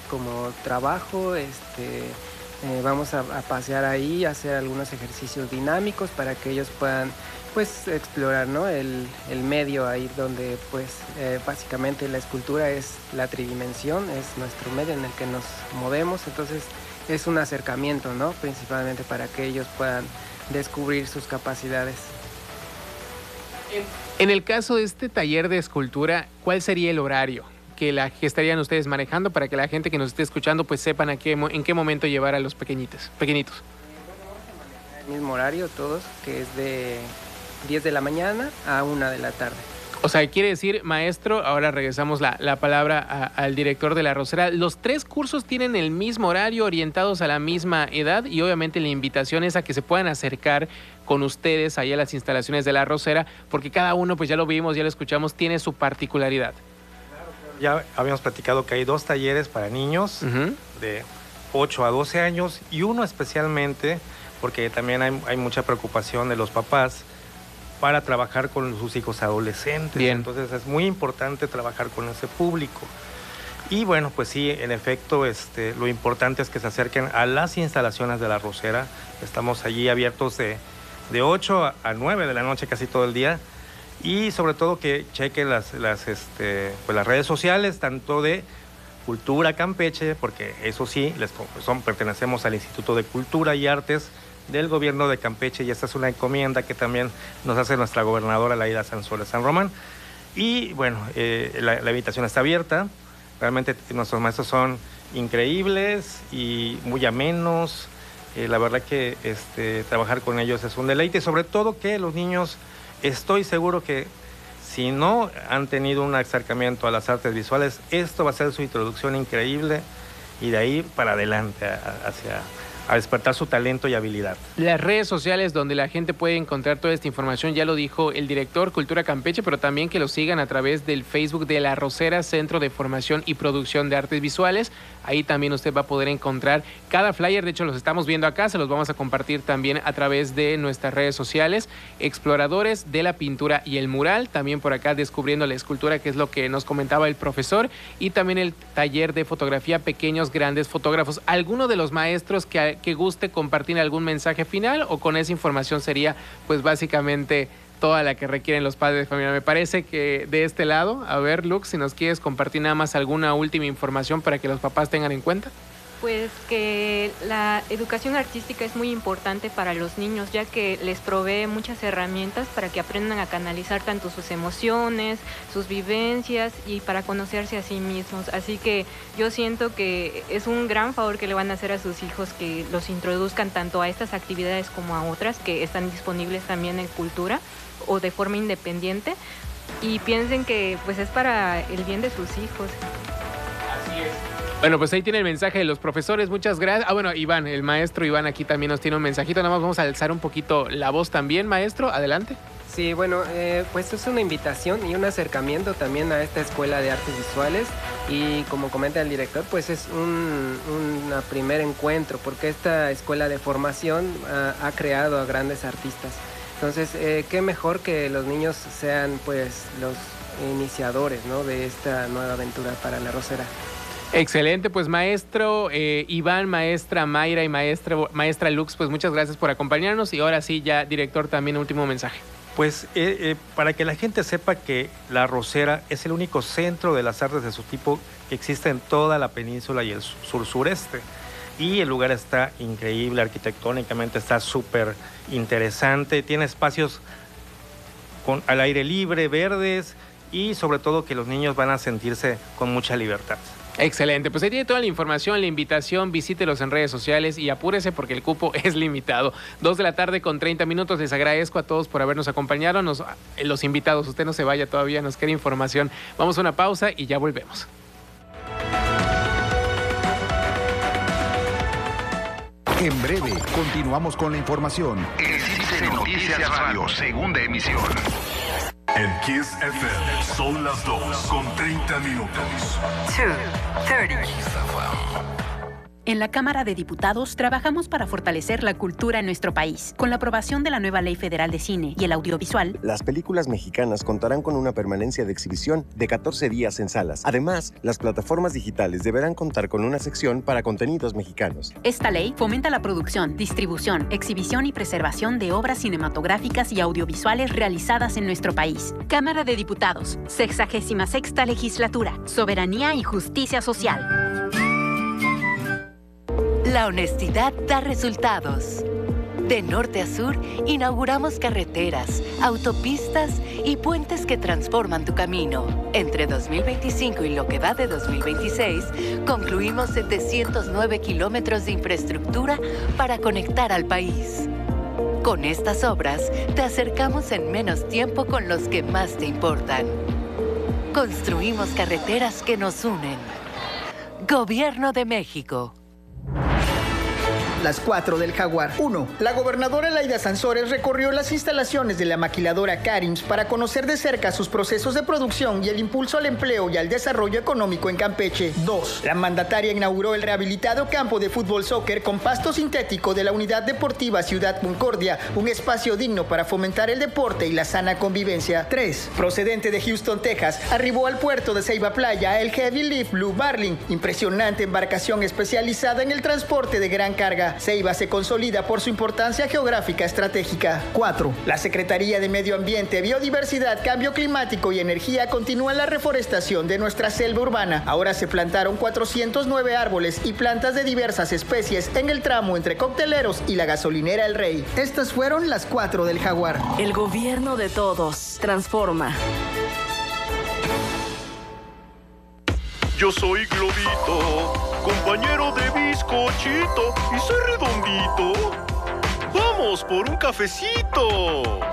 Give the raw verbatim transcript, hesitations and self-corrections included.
como trabajo, este, eh, vamos a, a pasear ahí, hacer algunos ejercicios dinámicos para que ellos puedan pues explorar, ¿no? el, el medio ahí donde pues eh, básicamente la escultura es la tridimensión, es nuestro medio en el que nos movemos, entonces es un acercamiento, ¿no? Principalmente para que ellos puedan descubrir sus capacidades. En el caso de este taller de escultura, ¿cuál sería el horario que, la, que estarían ustedes manejando para que la gente que nos esté escuchando pues sepan a qué, en qué momento llevar a los pequeñitos, pequeñitos? El mismo horario todos, que es de diez de la mañana a una de la tarde. O sea, quiere decir, maestro, ahora regresamos la, la palabra a, al director de La Rosera, los tres cursos tienen el mismo horario, orientados a la misma edad, y obviamente la invitación es a que se puedan acercar con ustedes ahí a las instalaciones de La Rosera, porque cada uno, pues ya lo vimos, ya lo escuchamos, tiene su particularidad. Ya habíamos platicado que hay dos talleres para niños uh-huh. de ocho a doce años y uno especialmente, porque también hay, hay mucha preocupación de los papás, para trabajar con sus hijos adolescentes. Bien. Entonces es muy importante trabajar con ese público. Y bueno, pues sí, en efecto, este, lo importante es que se acerquen a las instalaciones de La Rosera. Estamos allí abiertos de, de ocho a nueve de la noche casi todo el día. Y sobre todo que chequen las, las, este, pues las redes sociales, tanto de Cultura Campeche, porque eso sí, les, son, pertenecemos al Instituto de Cultura y Artes del gobierno de Campeche, y esta es una encomienda que también nos hace nuestra gobernadora Laida Sansores San Román. Y bueno, eh, la, la invitación está abierta. Realmente nuestros maestros son increíbles y muy amenos. Eh, la verdad que este, trabajar con ellos es un deleite, y sobre todo que los niños, estoy seguro que si no han tenido un acercamiento a las artes visuales, esto va a ser su introducción increíble, y de ahí para adelante a, hacia... a despertar su talento y habilidad. Las redes sociales donde la gente puede encontrar toda esta información, ya lo dijo el director, Cultura Campeche, pero también que lo sigan a través del Facebook de La Rosera, Centro de Formación y Producción de Artes Visuales. Ahí también usted va a poder encontrar cada flyer, de hecho los estamos viendo acá, se los vamos a compartir también a través de nuestras redes sociales. Exploradores de la pintura y el mural, también por acá descubriendo la escultura, que es lo que nos comentaba el profesor, y también el taller de fotografía Pequeños Grandes Fotógrafos. ¿Alguno de los maestros que que guste compartir algún mensaje final, o con esa información sería pues básicamente toda la que requieren los padres de familia? Me parece que de este lado, a ver, Lux, si nos quieres compartir nada más alguna última información para que los papás tengan en cuenta. Pues que la educación artística es muy importante para los niños, ya que les provee muchas herramientas para que aprendan a canalizar tanto sus emociones, sus vivencias, y para conocerse a sí mismos. Así que yo siento que es un gran favor que le van a hacer a sus hijos, que los introduzcan tanto a estas actividades como a otras que están disponibles también en Cultura o de forma independiente, y piensen que pues es para el bien de sus hijos. Así es. Bueno, pues ahí tiene el mensaje de los profesores, muchas gracias. Ah, bueno, Iván, el maestro Iván aquí también nos tiene un mensajito, nada más vamos a alzar un poquito la voz también, maestro, adelante. Sí, bueno, eh, pues es una invitación y un acercamiento también a esta Escuela de Artes Visuales, y como comenta el director, pues es un una primer encuentro, porque esta escuela de formación uh, ha creado a grandes artistas. Entonces, eh, qué mejor que los niños sean pues los iniciadores, ¿no?, de esta nueva aventura para La Rosera. Excelente, pues maestro eh, Iván, maestra Mayra y maestra, maestra Lux, pues muchas gracias por acompañarnos, y ahora sí ya, director, también último mensaje. Pues eh, eh, para que la gente sepa que La Rosera es el único centro de las artes de su tipo que existe en toda la península y el sur-sureste. Y el lugar está increíble, arquitectónicamente está súper interesante, tiene espacios con, al aire libre, verdes, y sobre todo que los niños van a sentirse con mucha libertad. Excelente, pues ahí tiene toda la información, la invitación, visítelos en redes sociales y apúrese porque el cupo es limitado. Dos de la tarde con treinta minutos, les agradezco a todos por habernos acompañado, nos, los invitados, usted no se vaya todavía, nos queda información. Vamos a una pausa y ya volvemos. En breve, continuamos con la información. En C I C Noticias Radio, segunda emisión. En Kiss F M son las dos con treinta minutos. dos treinta. En la Cámara de Diputados trabajamos para fortalecer la cultura en nuestro país. Con la aprobación de la nueva Ley Federal de Cine y el Audiovisual, las películas mexicanas contarán con una permanencia de exhibición de catorce días en salas. Además, las plataformas digitales deberán contar con una sección para contenidos mexicanos. Esta ley fomenta la producción, distribución, exhibición y preservación de obras cinematográficas y audiovisuales realizadas en nuestro país. Cámara de Diputados, sexagésima sexta Legislatura, Soberanía y Justicia Social. La honestidad da resultados. De norte a sur, inauguramos carreteras, autopistas y puentes que transforman tu camino. Entre dos mil veinticinco y lo que va de dos mil veintiséis, concluimos setecientos nueve kilómetros de infraestructura para conectar al país. Con estas obras, te acercamos en menos tiempo con los que más te importan. Construimos carreteras que nos unen. Gobierno de México. Las cuatro del Jaguar. uno. La gobernadora Laida Sansores recorrió las instalaciones de la maquiladora Karims para conocer de cerca sus procesos de producción y el impulso al empleo y al desarrollo económico en Campeche. dos. La mandataria inauguró el rehabilitado campo de fútbol soccer con pasto sintético de la Unidad Deportiva Ciudad Concordia, un espacio digno para fomentar el deporte y la sana convivencia. tres. Procedente de Houston, Texas, arribó al puerto de Ceiba Playa el Heavy Lift Blue Marlin, impresionante embarcación especializada en el transporte de gran carga. Ceiba se consolida por su importancia geográfica estratégica. cuatro. La Secretaría de Medio Ambiente, Biodiversidad, Cambio Climático y Energía continúa la reforestación de nuestra selva urbana. Ahora se plantaron cuatrocientos nueve árboles y plantas de diversas especies en el tramo entre Cocteleros y la gasolinera El Rey. Estas fueron las cuatro del Jaguar. El gobierno de todos transforma. Yo soy Globito, compañero de bizcochito, y soy redondito. ¡Vamos por un cafecito!